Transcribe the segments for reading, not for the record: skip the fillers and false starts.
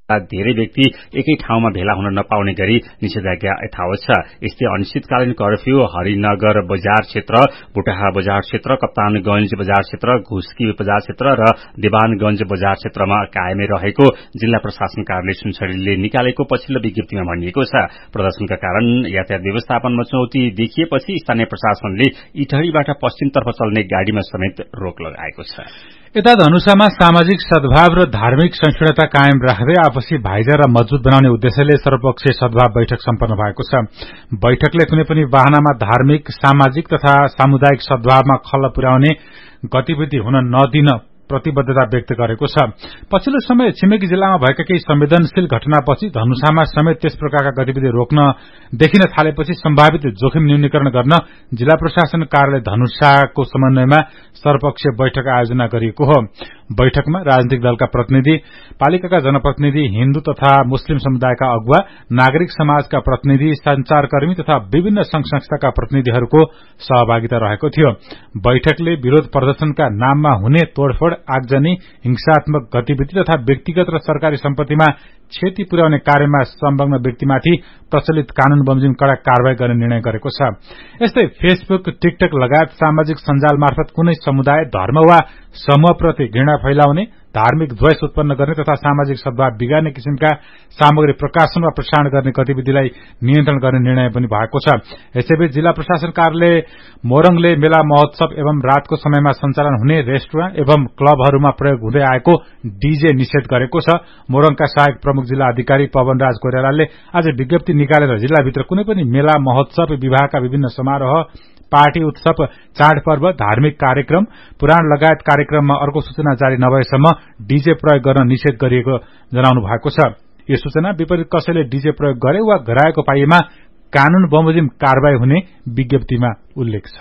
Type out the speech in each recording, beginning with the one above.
धेरै व्यक्ति एकै ठाउँमा भेला हुन नपाउने गरी निषेधाज्ञा यथावत छ। यस्तै अनिश्चितकालीन कर्फ्यू हरिनगर बजार क्षेत्र, बुटाहा बजार क्षेत्र, कप्तानगंज बजार क्षेत्र, घुस्की बजार क्षेत्र र देवानगंज बजार क्षेत्रमा कायमै रहेको जिल्ला प्रशासन कार्यालय सुनसरीले निकालेको पछिल्लो विज्ञप्तिमा भनिएको छ। प्रदर्शनका कारण यातायात व्यवस्थापनमा चुनौती देखिएपछि स्थानीय प्रशासनले इटहरीबाट पश्चिमतर्फ चल्ने गाड़ीमा समेत रोक लगाएको छ। यता धनुषामा सामाजिक सद्भाव र धार्मिक सहिष्णुता कायम राख्दै आपसी भाइचारा मजबूत बनाउने उद्देश्यले सर्वपक्षीय सद्भाव बैठक सम्पन्न भएको छ। बैठकले कुनै पनि वाहनामा धार्मिक, सामाजिक तथा सामुदायिक सद्भावमा खल्ल पुर्याउने गतिविधि हुन नदिन प्रतिबद्धता व्यक्त गरेको छ। पछिल्लो समय छिमेकी जिल्लामा भएका केही संवेदनशील घटनापछि धनुषामा समेत त्यस प्रकारका गतिविधि रोक्न देखिन थालेपछि सम्भावित जोखिम न्यूनीकरण गर्न जिल्ला प्रशासन कार्यालय धनुषाको समन्वयमा सर्वपक्षीय बैठक आयोजना गरिएको हो। बैठकमा राजनीतिक दलका प्रतिनिधि, पालिकाका जनप्रतिनिधि, हिन्दू तथा मुस्लिम समुदायका अगुवा, नागरिक समाजका प्रतिनिधि, संचारकर्मी तथा विभिन्न संघ संस्थाका प्रतिनिधिहरूको सहभागिता रहेको थियो। बैठकले विरोध प्रदर्शनका नाममा हुने तोड़फोड़, आगजनी, हिंसात्मक गतिविधि तथा व्यक्तिगत र सरकारी सम्पत्तिमा क्षति पुर्याउने कार्यमा संलग्न व्यक्तिमाथि प्रचलित कानून बमोजिम कड़ा कारवाही गर्ने निर्णय गरेको छ। यस्तै फेसबुक, टिकटक लगायत सामाजिक सञ्जाल मार्फत कुनै समुदाय, धर्म वा समूहप्रति घृणा फैलाउने, धार्मिक द्वेष उत्पन्न गर्ने तथा सामाजिक सद्भाव बिगार्ने किसिमका सामग्री प्रकाशन वा प्रसारण गर्ने गतिविधिलाई नियन्त्रण गर्ने निर्णय पनि भएको छ। यसैबीच जिल्ला प्रशासन कार्यालय मोरङले मेला महोत्सव एवं रातको समयमा सञ्चालन हुने रेस्टुरेन्ट एवं क्लबहरूमा प्रयोग हुँदै आएको डीजे निषेध गरेको छ। मोरङका सहायक प्रमुख जिल्ला अधिकारी पवनराज कोइरालाले आज विज्ञप्ति निकालेर जिल्लाभित्र कुनै पनि मेला महोत्सव, विवाहका विभिन्न समारोह, पार्टी, उत्सव, चाडपर्व, धार्मिक कार्यक्रम, पुराण लगायत कार्यक्रममा अर्को सूचना जारी नभएसम्म डीजे प्रयोग गर्न निषेध गरिएको जनाउनु भएको छ। यो सूचना विपरीत कसैले डीजे प्रयोग गरे वा गराएको पाइएमा कानून बमोजिम कारवाही हुने विज्ञप्तिमा उल्लेख छ।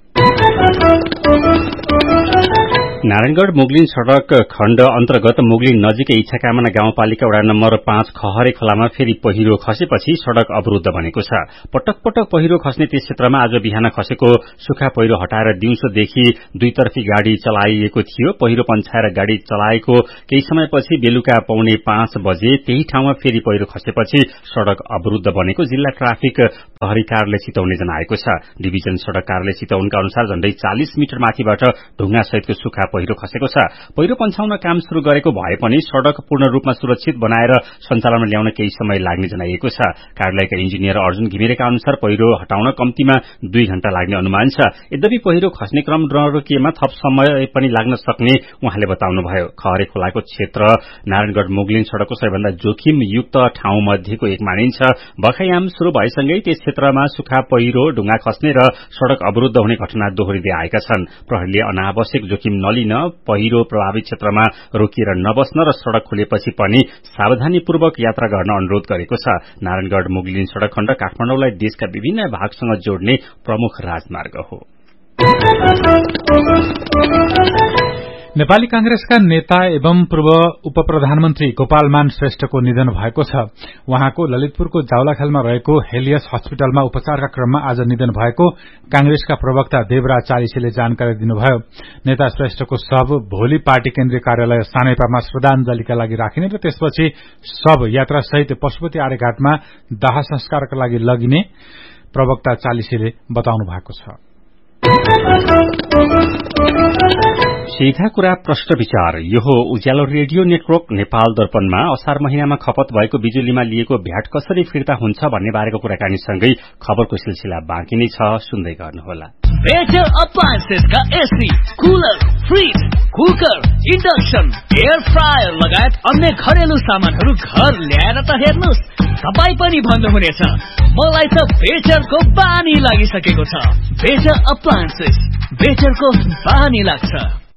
नारायणगढ़ मुगलिन सड़क खण्ड अन्तर्गत मुगलिन नजिकै इच्छाकामना गाउँपालिका वडा नम्बर 5 खहरे खोलामा फेरि पहिरो खसेपछि सड़क अवरुद्ध बनेको छ। पटक पटक पहिरो खस्ने त्यस क्षेत्रमा आज बिहान खसेको सुखा पहिरो हटाएर दिउँसोदेखि दुईतर्फी गाड़ी चलाइएको थियो। पहिरो पन्छाएर गाड़ी चलाएको केही समयपछि बेलुका 4:45 बजे त्यही ठाउँमा फेरि पहिरो खसेपछि सड़क अवरुद्ध बनेको जिल्ला ट्राफिक प्रहरी कार्यालय चितवनले जनाएको छ। डिभिजन सड़क कार्यालय चितवनका अनुसार झण्डै 40 मिटर माथिबाट ढुङ्गा सहितको सुखा पहिरो खसेको छ। पहिरो पन्छाउन काम शुरू गरेको भए पनि सड़क पूर्ण रूपमा सुरक्षित बनाएर सञ्चालनमा ल्याउन केही समय लाग्ने जनाइएको छ। कार्यालयका इन्जिनियर अर्जुन घिमिरेका अनुसार पहिरो हटाउन कम्तीमा 2 घण्टा लाग्ने अनुमान छ। यद्यपि पहिरो खस्ने क्रम नरोकिएमा थप समय पनि लाग्न सक्ने उहाँले बताउनुभयो। खहरे खोलाको क्षेत्र नारायणगढ़ मुगलिन सड़कको सबैभन्दा जोखिम युक्त ठाउँ मध्येको एक मानिन्छ। बर्खायाम शुरू भएसँगै त्यस क्षेत्रमा सुखा पहिरो, ढुङ्गा खस्ने र सड़क अवरुद्ध हुने घटना दोहोरिँदै आएका छन्। प्रहरीले अनावश्यक जोखिम नलिन, पहिरो प्रभावित क्षेत्रमा रोकिएर नबस्न र सड़क खुलेपछि पनि सावधानीपूर्वक यात्रा गर्न अनुरोध गरेको छ। नारायणगढ़ मुगलिन सड़क खण्ड काठमाडौँलाई देशका विभिन्न भागसँग जोड्ने प्रमुख राजमार्ग हो। नेपाली कांग्रेसका नेता एवं पूर्व उप प्रधानमन्त्री गोपालमान श्रेष्ठको निधन भएको छ। उहाँको ललितपुरको जाउलाखेलमा रहेको हेलियस अस्पतालमा उपचारका क्रममा आज निधन भएको कांग्रेसका प्रवक्ता देवराज चालिसेले जानकारी दिनुभयो। नेता श्रेष्ठको शव भोलि पार्टी केन्द्रीय कार्यालय सानेपामा श्रद्धाञ्जलीका लागि राखिने र त्यसपछि शव यात्रासहित पशुपति आर्यघाटमा दाह संस्कारका लागि लगिने प्रवक्ता चालिसेले बताउनु भएको छ। सीधा कुरा प्रश्न विचार। यो हो उज्यालो रेडियो नेटवर्क नेपाल दर्पणमा असार महिनामा खपत भएको बिजुलीमा लिएको भ्याट कसरी फिर्ता हुन्छ भन्ने बारेको कुराकानीसँगै खबरको सिलसिला बाँकी नै छ, सुन्दै गर्नुहोला। बेटर अप्लायन्सेस का AC, cooler, fridge, cooker, induction, air fryer लगायत अन्य घरेलु सामानहरू घर ल्याएर त हेर्नुस्, तपाईँ पनि भन्नुहुनेछ मलाई त बेटरको बानी लागिसकेको छ। बेटर अप्लायन्सेस, बेटरको बानी लाग्छ।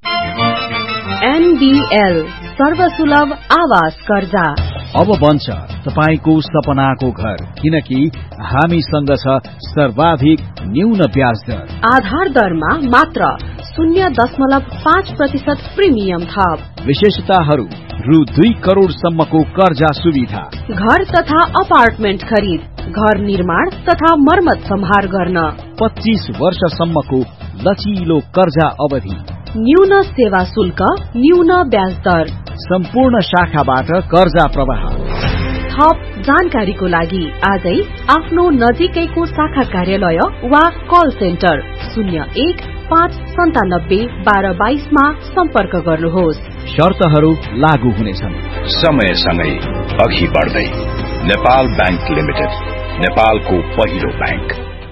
एनबीएल सर्वसुलभ आवास कर्जा अब बन्छ तपाईको सपनाको घर, किनकि हामीसँग छ सर्वाधिक न्यून ब्याज दर। आधार दरमा मात्र 0.5% प्रिमियम थप। विशेषताहरू रु 2 करोड़ सम्मको कर्जा सुविधा, घर तथा अपार्टमेन्ट खरिद, घर निर्माण तथा मर्मत सम्हार गर्न, 25 वर्षसम्मको लचिलो कर्जा अवधि, न्यून सेवा शुल्क, न्यून ब्याज दर, सम्पूर्ण शाखाबाट कर्जा प्रवाह। थप जानकारीको लागि आजै आफ्नो नजिकैको शाखा कार्यालय वा कल सेन्टर 01-597-1222 मा सम्पर्क गर्नुहोस्। शर्तहरू लागू हुनेछन्। समयसँगै अघि बढ्दै नेपाल बैंक लिमिटेड, नेपालको पहिलो बैंक।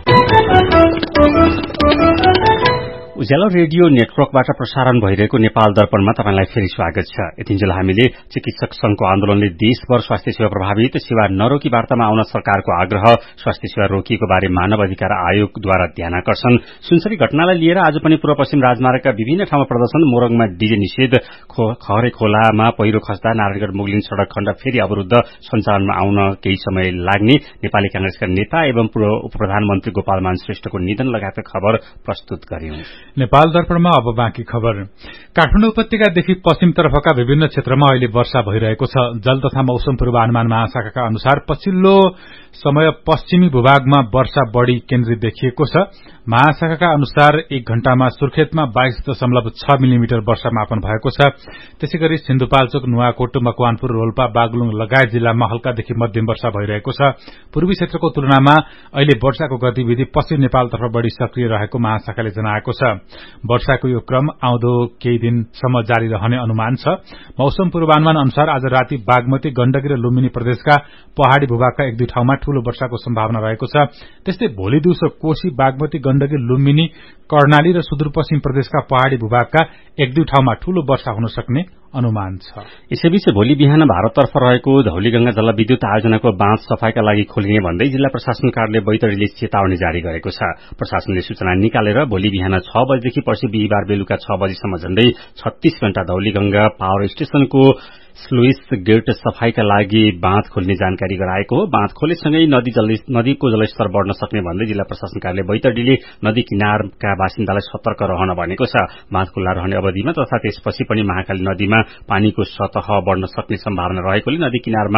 उज्यालो रेडियो नेटवर्कबाट प्रसारण भइरहेको नेपाल दर्पणमा तपाईलाई फेरि स्वागत छ। यतिन्जेल हामीले चिकित्सक संघको आन्दोलनले देशभर स्वास्थ्य सेवा प्रभावित, सेवा नरोकी वार्तामा आउन सरकारको आग्रह, स्वास्थ्य सेवा रोकिएको बारे मानव अधिकार आयोगद्वारा ध्यानाकर्षण, सुनसरी घटनालाई लिएर आज पनि पूर्व पश्चिम राजमार्गका विभिन्न ठाउँमा प्रदर्शन, मोरङमा डीजे निषेध, खहरे खोलामा पहिरो खस्दा नारायणगढ़ मुगलिन सड़क खण्ड फेरि अवरुद्ध, सञ्चालनमा आउन केही समय लाग्ने, नेपाली कांग्रेसका नेता एवं पूर्व उपप्रधानमन्त्री गोपालमान श्रेष्ठको निधन लगायतका खबर प्रस्तुत गर्यौं। नेपाल दर्पणमा अब बाँकी खबर। काठमाडौँ उपत्यकादेखि पश्चिमतर्फका विभिन्न क्षेत्रमा अहिले वर्षा भइरहेको छ। जल तथा मौसम पूर्वानुमान महाशाखाका अनुसार पछिल्लो समय पश्चिमी भूभागमा वर्षा बढ़ी केन्द्रित देखिएको छ। महाशाखाका अनुसार एक घण्टामा सुर्खेतमा 22.6 मिलिमिटर वर्षा मापन भएको छ। त्यसैगरी सिन्धुपाल्चोक, नुवाकोट, मकवानपुर, रोल्पा, बागलुङ लगायत जिल्लामा हल्कादेखि मध्यम वर्षा भइरहेको छ। पूर्वी क्षेत्रको तुलनामा अहिले वर्षाको गतिविधि पश्चिम नेपालतर्फ बढ़ी सक्रिय रहेको महाशाखाले जनाएको छ। वर्षाको यो क्रम आउँदो केही दिनसम्म जारी रहने अनुमान छ। मौसम पूर्वानुमान अनुसार आज राति बागमती, गण्डकी र लुम्बिनी प्रदेशका पहाड़ी भूभागका एक दुई ठाउँमा ठूलो वर्षाको सम्भावना रहेको छ। त्यस्तै भोलि दिउँसो कोशी, बागमती, गण्डकी, लुम्बिनी, कर्णाली र सुदूरपश्चिम प्रदेशका पहाड़ी भूभागका एक दुई ठाउँमा ठूलो वर्षा हुन सक्ने अनुमान छ। यसैबीच भोलि बिहान भारततर्फ रहेको धौलीगंगा जलविद्युत आयोजनाको बाँध सफाईका लागि खोलिने भन्दै जिल्ला प्रशासन कार्यालय बैतडीले चेतावनी जारी गरेको छ। प्रशासनले सूचना निकालेर भोलि बिहान 6 बजेदेखि पर्सि बिहिबार बेलुका 6 बजेसम्म झण्डै 36 घण्टा धौलीगंगा पावर स्टेशनको स्लुइस गेट सफाईका लागि बाँध खोल्ने जानकारी गराएको हो। बाँध खोलेसँगै नदीको जलस्तर बढ़न सक्ने भन्दै जिल्ला प्रशासन कार्यालय बैतडीले नदी किनारका बासिन्दालाई सतर्क रहन भनेको छ। बाँध खुल्ला रहने अवधिमा तथा त्यसपछि पनि महाकाली नदीमा पानीको सतह बढ़न सक्ने सम्भावना रहेकोले नदी किनारमा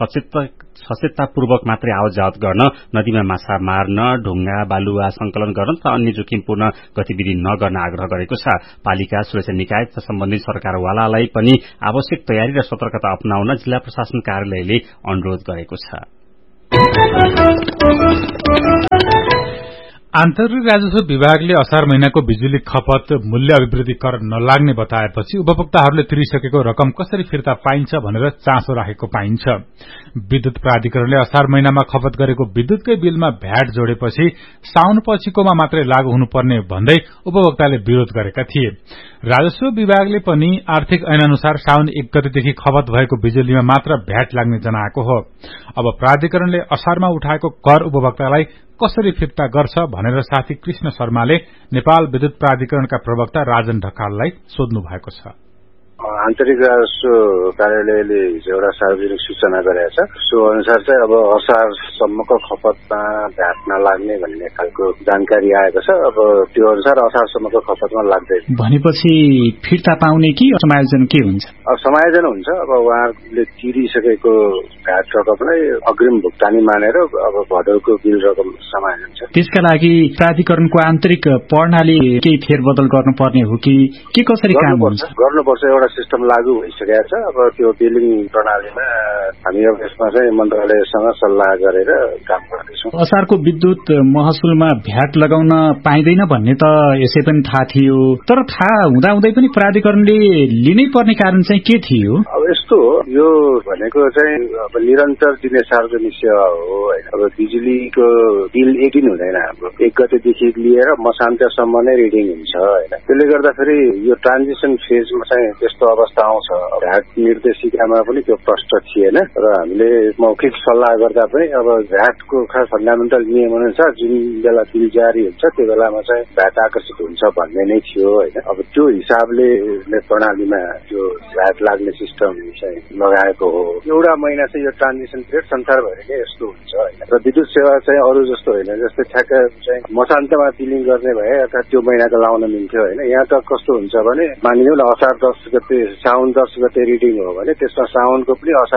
सचेततापूर्वक मात्रै आवत जावत गर्न, नदीमा माछा मार्न, ढुङ्गा बालुवा संकलन गर्न तथा अन्य जोखिमपूर्ण गतिविधि नगर्न आग्रह गरेको छ। पालिका, सुरक्षा निकाय तथा सम्बन्धित सरकारवालालाई पनि आवश्यक तयारी र सतर्कता अपनाउन जिल्ला प्रशासन कार्यालयले अनुरोध गरेको छ। आन्तरिक राजस्व विभागले असार महिनाको बिजुली खपत मूल्य अभिवृद्धि कर नलाग्ने बताएपछि उपभोक्ताहरूले तिरिसकेको रकम कसरी फिर्ता पाइन्छ भनेर चासो राखेको पाइन्छ। विद्युत प्राधिकरणले असार महिनामा खपत गरेको विद्युतकै बिलमा भ्याट जोडेपछि साउन पछिकोमा मात्रै लागू हुनुपर्ने भन्दै उपभोक्ताले विरोध गरेका थिए। राजस्व विभागले पनि आर्थिक ऐन अनुसार साउन 1 गतेदेखि खपत भएको बिजुलीमा मात्र भ्याट लाग्ने जनाएको हो। अब प्राधिकरणले असारमा उठाएको कर उपभोक्तालाई कसरी फिर्ता गर्छ भनेर साथी कृष्ण शर्माले नेपाल विद्युत प्राधिकरणका प्रवक्ता राजन ढकाललाई सोध्नु भएको छ। आन्तरिक राजस्व कार्यालयले एउटा सार्वजनिक सूचना गरेको छ। सो अनुसार चाहिँ अब असारसम्मको खपतमा भ्याट नलाग्ने भन्ने खालको जानकारी आएको छ। अब त्यो अनुसार असारसम्मको खपतमा लाग्दैन भनेपछि फिर्ता पाउने कि समायोजन के हुन्छ? अब समायोजन हुन्छ। अब उहाँहरूले तिरिसकेको भ्याट रकमलाई अग्रिम भुक्तानी मानेर अब भदौको बिल रकम समायोजन छ। त्यसका लागि प्राधिकरणको आन्तरिक प्रणाली केही फेरबदल गर्नुपर्ने हो कि के कसरी काम हुन्छ? गर्नुपर्छ। एउटा सिस्टम लागू भइसकेको छ। अब त्यो बिलिङ प्रणालीमा हामी अब यसमा चाहिँ मन्त्रालयसँग सल्लाह गरेर काम गर्दैछौँ। असारको विद्युत महसुलमा भ्याट लगाउन पाइँदैन भन्ने त यसै पनि थाहा थियो, तर थाहा हुँदाहुँदै पनि प्राधिकरणले लिनै पर्ने कारण चाहिँ के थियो? अब यस्तो हो, यो भनेको चाहिँ अब निरन्तर दिने सार्वजनिक सेवा हो हैन। अब बिजुलीको बिल एक दिन हुँदैन। हाम्रो 1 गतेदेखि लिएर मसान्तसम्म नै रिडिङ हुन्छ हैन। त्यसले गर्दाखेरि यो ट्रान्जिसन फेजमा चाहिँ त्यस्तो अवस्था आउँछ। भ्याट निर्देशिकामा पनि त्यो प्रष्ट थिएन र हामीले मौखिक सल्लाह गर्दा पनि अब भ्याटको खास फन्डामेन्टल नियम अनुसार जुन बेला बिल जारी हुन्छ त्यो बेलामा चाहिँ भ्याट आकर्षित हुन्छ भन्ने नै थियो हैन। अब त्यो हिसाबले प्रणालीमा त्यो भ्याट लाग्ने सिस्टम चाहिँ लगाएको हो। एउटा महिना चाहिँ यो ट्रान्जिसन पिरियड संसारभरिकै यस्तो हुन्छ हैन। र विद्युत सेवा चाहिँ अरू जस्तो होइन। जस्तै ठ्याक्क चाहिँ मसान्तमा बिलिङ गर्ने भए अर्थात् त्यो महिनाको लाउन मिल्थ्यो हैन। यहाँ त कस्तो हुन्छ भने मानिलिउँ न असार 10 गते साउन 10 गते रिडिङ हो भने त्यसमा साउनको पनि असारको पनि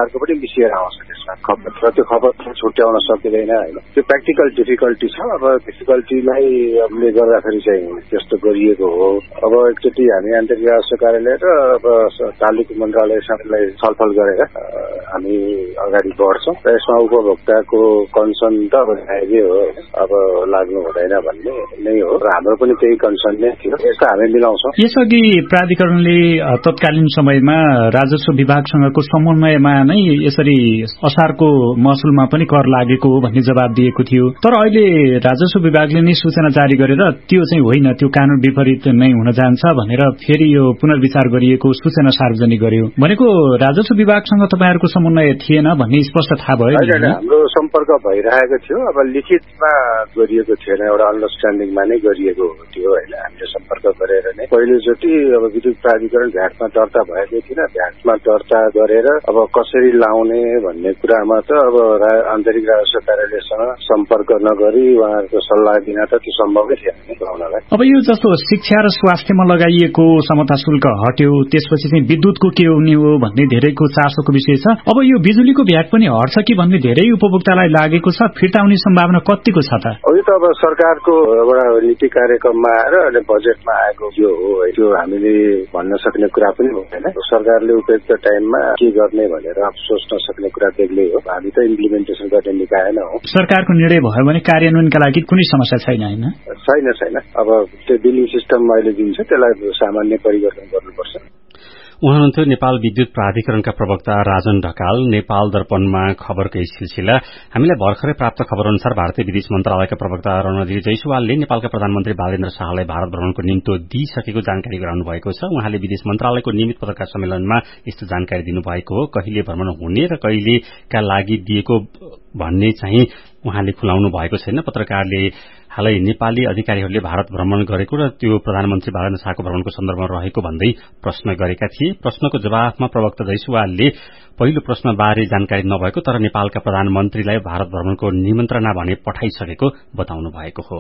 विषय आउँछ त्यसमा खपत र त्यो खपत छुट्याउन सकिँदैन होइन त्यो प्र्याक्टिकल डिफिकल्टी छ अब डिफिकल्टीलाई ले गर्दाखेरि चाहिँ त्यस्तो गरिएको हो अब एकचोटि हामी आन्तरिक राजस्व कार्यालय र अब तालुक मन्त्रालयसँगलाई छलफल गरेर हामी अगाडि बढ्छौँ र यसमा उपभोक्ताको कन्सर्न त अब जायजै हो अब लाग्नु हुँदैन भन्ने नै हो र हाम्रो पनि त्यही कन्सर्न नै थियो यसको हामी मिलाउँछौँ। यसअघि प्राधिकरणले तत्कालीन समयमा राजस्व विभागसँगको समन्वयमा नै यसरी असारको महसुलमा पनि कर लागेको हो भन्ने जवाब दिएको थियो तर अहिले राजस्व विभागले नै सूचना जारी गरेर त्यो चाहिँ होइन त्यो कानून विपरीत नै हुन जान्छ भनेर फेरि यो पुनर्विचार गरिएको सूचना सार्वजनिक गर्यो भनेको राजस्व विभागसँग तपाईहरुको समन्वय थिएन भन्ने स्पष्ट थाहा भयो। हाम्रो सम्पर्क भइरहेको थियो अब लिखितमा गरिएको थिएन एउटा अन्डरस्ट्यान्डिङमा नै गरिएको थियो होइन हामीले सम्पर्क गरेर नै पहिलोचोटि अब विद्युत प्राधिकरण भ्याटमा दर्ता भएको थिएन भ्याटमा दर्ता गरेर अब कसरी लाउने भन्ने कुरामा त अब आन्तरिक राजस्व कार्यालयसँग सम्पर्क नगरी उहाँहरूको सल्लाह बिना त त्यो सम्भवै थिएन लाउनलाई। अब यो जस्तो शिक्षा र स्वास्थ्यमा लगाइएको समता शुल्क हट्यो त्यसपछि चाहिँ विद्युतको के हुने हो भन्ने धेरैको चासोको विषय छ अब यो बिजुलीको भ्याट पनि हट्छ कि भन्ने धेरै उपभोक्तालाई लागेको छ फिर्ता हुने सम्भावना कतिको छ त? यो त अब सरकारको एउटा नीति कार्यक्रममा आएर अनि बजेटमा आएको यो हो त्यो हामीले भन्न सक्ने कुरा पनि हुँदैन सरकारले उपयुक्त टाइममा के गर्ने भनेर सोच्न सक्ने कुरा बेग्लै हो हामी त इम्प्लिमेन्टेसन गर्ने निकाय नै हो। सरकारको निर्णय भयो भने कार्यान्वयनका लागि कुनै समस्या छैन होइन? छैन अब त्यो बिलिङ सिस्टम अहिले दिन्छ त्यसलाई सामान्य परिवर्तन गर्नुपर्छ। उहाँ हुनुहुन्थ्यो नेपाल विद्युत प्राधिकरणका प्रवक्ता राजन ढकाल। नेपाल दर्पणमा खबरकै सिलसिला हामीलाई भर्खरै प्राप्त खबर अनुसार भारतीय विदेश मन्त्रालयका प्रवक्ता रणधीर जयसवालले नेपालका प्रधानमन्त्री बालेन्द्र शाहलाई भारत भ्रमणको निम्तो दिइसकेको जानकारी गराउनु भएको छ। उहाँले विदेश मन्त्रालयको नियमित पत्रकार सम्मेलनमा यस्तो जानकारी दिनुभएको हो। कहिले भ्रमण हुने र कहिलेका लागि दिएको भन्ने चाहिँ उहाँले खुलाउनु भएको छैन। पत्रकारले हालै नेपाली अधिकारीहरूले भारत भ्रमण गरेको र त्यो प्रधानमन्त्री बालेन्द्र शाहको भ्रमणको सन्दर्भमा रहेको भन्दै प्रश्न गरेका थिए। प्रश्नको जवाफमा प्रवक्ता जयसवालले पहिलो प्रश्नबारे जानकारी नभएको तर नेपालका प्रधानमन्त्रीलाई भारत भ्रमणको निमन्त्रणा भने पठाइसकेको बताउनु भएको हो।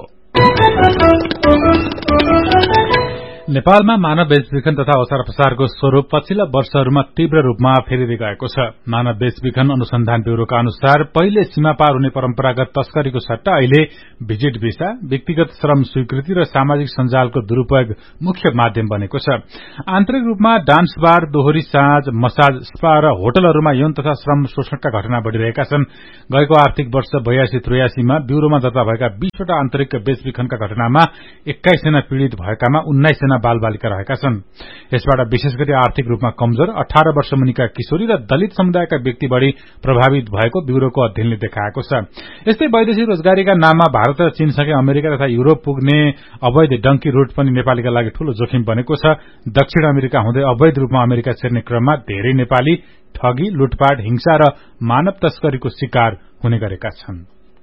नेपालमा मानव बेचबिखन तथा ओसार पसारको स्वरूप पछिल्ला वर्षहरूमा तीव्र रूपमा फेरिँदै गएको छ। मानव बेचबिखन अनुसन्धान ब्यूरोका अनुसार पहिले सीमा पार हुने परम्परागत तस्करीको सट्टा अहिले भिजिट भिसा, व्यक्तिगत श्रम स्वीकृति र सामाजिक सञ्जालको दुरूपयोग मुख्य माध्यम बनेको छ। आन्तरिक रूपमा डान्स बार, दोहोरी साँझ, मसाज, स्पा र होटलहरूमा यौन तथा श्रम शोषणका घटना बढ़िरहेका छन्। गएको आर्थिक वर्ष 82-83 मा ब्यूरोमा दर्ता भएका 20 वटा आन्तरिक बेचबिखनका घटनामा 21 जना पीड़ित भएकामा 19 जना बालबालिका रहेका छन्। यसबाट विशेष गरी आर्थिक रूपमा कमजोर 18 वर्ष मुनिका किशोरी र दलित समुदायका व्यक्ति बढ़ी प्रभावित भएको ब्यूरोको अध्ययनले देखाएको छ। यस्तै वैदेशिक रोजगारीका नाममा भारत र चीनसँगै अमेरिका तथा युरोप पुग्ने अवैध डंकी रूट पनि नेपालीका लागि ठूलो जोखिम बनेको छ। दक्षिण अमेरिका हुँदै अवैध रूपमा अमेरिका छिर्ने क्रममा धेरै नेपाली ठगी, लुटपाट, हिंसा र मानव तस्करीको शिकार हुने गरेका छन्।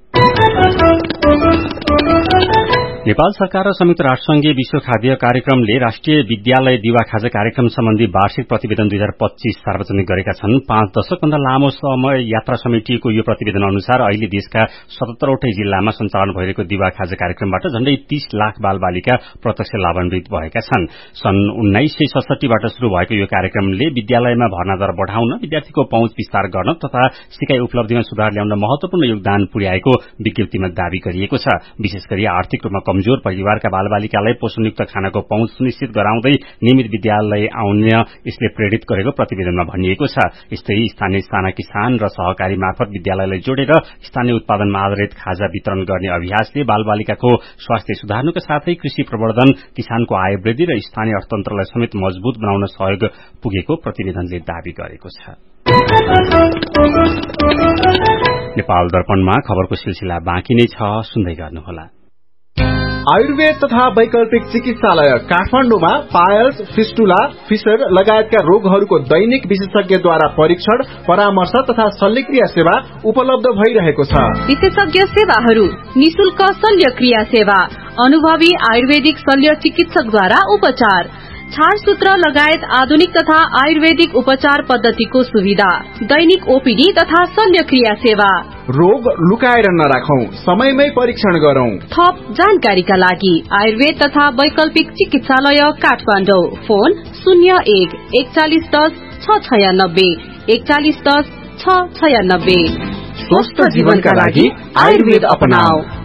नेपाल सरकार र संयुक्त राष्ट्रसंघीय विश्व खाद्य कार्यक्रमले राष्ट्रिय विद्यालय दिवा खाजा कार्यक्रम सम्बन्धी वार्षिक प्रतिवेदन 2025 सार्वजनिक गरेका छन्। 5 दशकभन्दा लामो समय यात्रा समेटिएको यो प्रतिवेदन अनुसार अहिले देशका 77वटै जिल्लामा सञ्चालन भइरहेको दिवा खाजा कार्यक्रमबाट झण्डै 30 लाख बालबालिका प्रत्यक्ष लाभान्वित भएका छन्। सन् 1967 बाट शुरू भएको यो कार्यक्रमले विद्यालयमा भर्ना दर बढ़ाउन, विद्यार्थीको पहुँच विस्तार गर्न तथा सिकाइ उपलब्धिमा सुधार ल्याउन महत्वपूर्ण योगदान पुर्याएको विज्ञप्तिमा दावी गरिएको छ। विशेष गरी आर्थिक रूपमा कमजोर परिवारका बालबालिकालाई पोषणयुक्त खानाको पहुँच सुनिश्चित गराउँदै नियमित विद्यालय आउन यसले प्रेरित गरेको प्रतिवेदनमा भनिएको छ। यस्तै स्थानीय साना किसान र सहकारी मार्फत विद्यालयलाई जोडेर स्थानीय उत्पादनमा आधारित खाजा वितरण गर्ने अभ्यासले बालबालिकाको स्वास्थ्य सुधार्नुका साथै कृषि प्रवर्धन, किसानको आय वृद्धि र स्थानीय अर्थतन्त्रलाई समेत मजबूत बनाउन सहयोग पुगेको प्रतिवेदनले दावी गरेको छ। नेपाल दर्पणमा खबरको सिलसिला बाँकी नै छ, सुन्दै गर्नुहोला। आयुर्वेद तथा वैकल्पिक चिकित्सालय काठमाडौँमा पायल्स, फिस्टुला, फिसर लगायतका रोगहरूको दैनिक विशेषज्ञद्वारा परीक्षण, परामर्श तथा शल्यक्रिया सेवा उपलब्ध भइरहेको छ। विशेषज्ञ सेवाहरू: निशुल्क शल्यक्रिया सेवा, अनुभवी आयुर्वेदिक शल्य चिकित्सकद्वारा उपचार, छाडसूत्र लगायत आधुनिक तथा आयुर्वेदिक उपचार पद्धतिको सुविधा, दैनिक ओपीडी तथा शल्यक्रिया सेवा। रोग लुकाएर नराखौं, समयमै परीक्षण गरौं। थप जानकारीका लागि आयुर्वेद तथा वैकल्पिक चिकित्सालय काठमाडौँ। फोन 01 4110 696 4110 696। स्वस्थ जीवनका लागि आयुर्वेद अपनाऊ।